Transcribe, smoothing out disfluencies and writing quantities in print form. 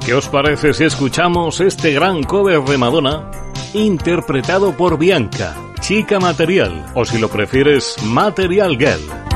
¿Qué os parece si escuchamos este gran cover de Madonna, interpretado por Bianca, Chica Material, o si lo prefieres, Material Girl?